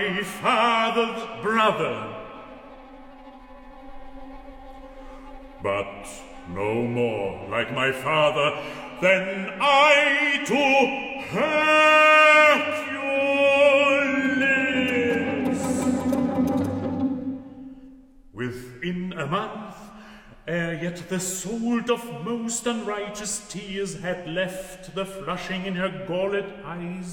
my father's brother. But no more like my father than I to Hercules. Within a month, ere yet the salt of most unrighteous tears had left the flushing in her galled eyes,